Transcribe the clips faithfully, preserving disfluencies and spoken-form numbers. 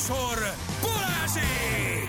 műsor Balázsék!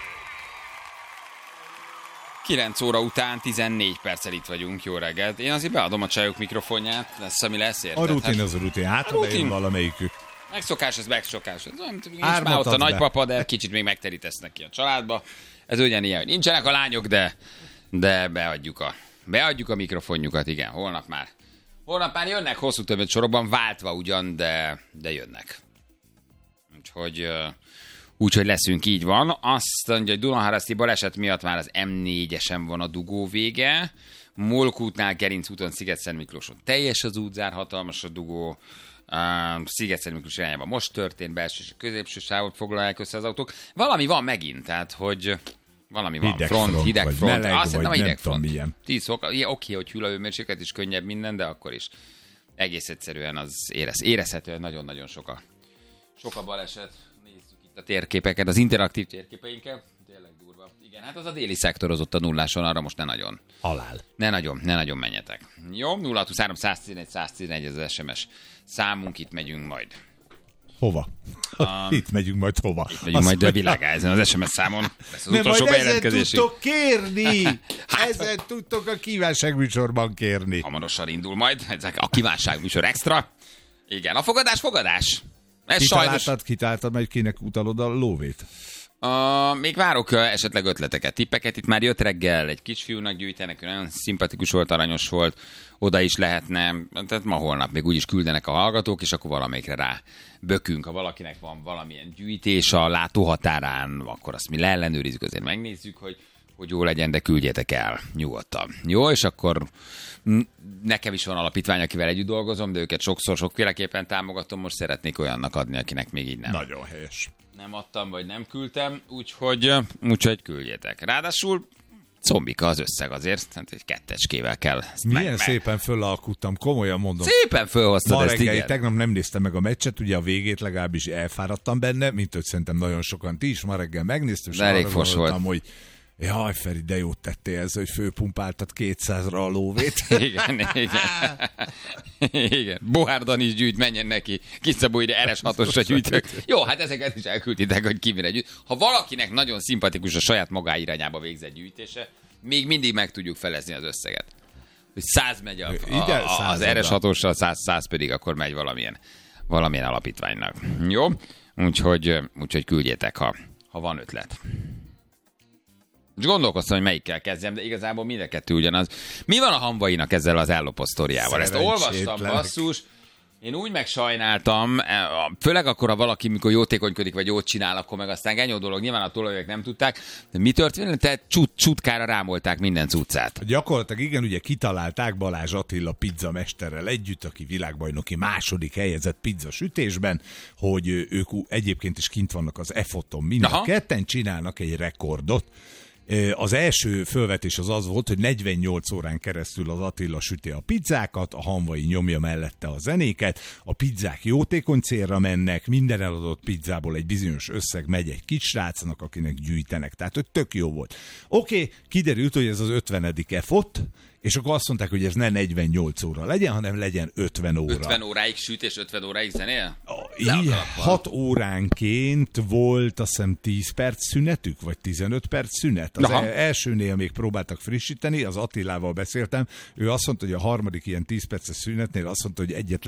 kilenc óra után tizennégy perccel itt vagyunk, jó reggelt. Én azért beadom a csajok mikrofonját, lesz, ami lesz, érted? A rutin az a rutin, hát a rutin. valamelyikük. Megszokás, ez megszokás. Nincs már ott a nagypapa, de kicsit még megterítesznek ki a családba. Ez ugyanilyen, hogy nincsenek a lányok, de, de beadjuk, a, beadjuk a mikrofonjukat, igen, holnap már. Holnap már jönnek hosszú többet sorokban, váltva ugyan, de, de jönnek. Úgyhogy... Úgyhogy leszünk, így van. Azt mondja, hogy Dunaharaszti baleset miatt már az em négyesen van a dugó vége. Molkútnál, Gerinc úton, Sziget-Szent Miklóson teljes az útzár, hatalmas a dugó. Uh, Sziget-Szent Miklós irányában most történt, belső és középső sávot foglalják össze az autók. Valami van megint, tehát hogy valami van. Hideg front, front, hideg vagy front. meleg, Azt hiszem, a hideg front. tíz fok. Oké, okay, hogy hűl a hőmérséklet is könnyebb minden, de akkor is egész egyszerűen az érez, érezhetően nagyon-nagyon sok a, sok a baleset. A térképeket, az interaktív térképeinkkel. Tényleg durva. Igen, hát az a déli szektorozott a nulláson, arra most ne nagyon. Halál. Ne nagyon, ne nagyon menjetek. Jó, nulla huszonhárom száztizenegy száztizenegy ez az es em es számunk, itt megyünk majd. Hova? Um, itt megyünk majd hova? Itt megyünk Azt majd a világá ezen az es em es számon. Lesz az nem, utolsó majd ezen bejelentkezésig. tudtok kérni! hát, ezen tudtok a kívánságműsorban kérni. Hamarosan indul majd, ezek a kívánságműsor extra. Igen, a fogadás, fogadás. Ez Kitaláltad, sajnos... kitáltad, majd kinek utalod a lóvét? Uh, még várok uh, esetleg ötleteket, tippeket. Itt már jött reggel, egy kisfiúnak gyűjtenek, nagyon szimpatikus volt, aranyos volt, oda is lehetne, tehát ma holnap még úgyis küldenek a hallgatók, és akkor valamelyikre rá bökünk. Ha valakinek van valamilyen gyűjtés a látóhatárán, akkor azt mi leellenőrizzük, azért megnézzük, hogy, hogy jó legyen, de küldjetek el nyugodtan. Jó, és akkor nekem is van alapítvány, akivel együtt dolgozom, de őket sokszor, sokféleképpen támogatom, most szeretnék olyannak adni, akinek még így nem. Nagyon helyes. Nem adtam, vagy nem küldtem, úgyhogy, úgyhogy küldjétek. Ráadásul combika az összeg azért, hát egy kettecskével kell. Milyen meg, szépen föllalkuttam, komolyan mondom. Szépen fölhoztad Ma ezt, reggel, igen. tegnap nem néztem meg a meccset, ugye a végét legalábbis elfáradtam benne, mint hogy szerintem nagyon sokan ti is ma reggel megnéztem, és elég arra fos gondoltam, volt. hogy jaj, Feri, de jót tettél ez, hogy főpumpáltad kétszázra a lóvét. igen, igen. igen. Bohárdan is gyűjt, menjen neki. Kiszabóire er es hatosra gyűjtök. Jó, hát ezeket is elkülditek, hogy ki mire gyűjt. Ha valakinek nagyon szimpatikus a saját magá irányába végzett gyűjtése, még mindig meg tudjuk felezni az összeget. Hogy száz megy a, a, a, az er es hatossal, száz, száz pedig akkor megy valamilyen, valamilyen alapítványnak. Jó? Úgyhogy, úgyhogy küldjétek, ha, ha van ötlet. És gondolkoztam, hogy melyikkel kezdjem, de igazából mind a kettő ugyanaz. Mi van a Hamvainak ezzel az ellopott sztoriával? Ezt olvastam, basszus. Én úgy megsajnáltam, főleg akkor, ha valaki, mikor jótékonykodik, vagy jót csinál, akkor meg aztán genyó dolog. Nyilván a tulajok nem tudták. De mi történt? Tehát csut, csutkára rámolták minden cuccát. Gyakorlatilag igen, ugye kitalálták Balázs Attila pizzamesterrel együtt, aki világbajnoki második helyezett pizza sütésben, hogy ők egyébként is kint vannak az e foton mind a ketten, csinálnak egy rekordot. Az első fölvetés az az volt, hogy negyvennyolc órán keresztül az Attila süti a pizzákat, a Hamvai nyomja mellette a zenéket, a pizzák jótékony célra mennek, minden eladott pizzából egy bizonyos összeg megy egy kicsrácnak, akinek gyűjtenek, tehát hogy tök jó volt. Oké, okay, kiderült, hogy ez az ötvenedik efot, és akkor azt mondták, hogy ez ne negyvennyolc óra legyen, hanem legyen ötven óra. ötven óráig süt és ötven óráig zenél? Így, hat óránként volt azt hiszem tíz perc szünetük, vagy tizenöt perc szünet. Az Aha. elsőnél még próbáltak frissíteni, az Attilával beszéltem, ő azt mondta, hogy a harmadik ilyen tíz perces szünetnél azt mondta, hogy egyetlen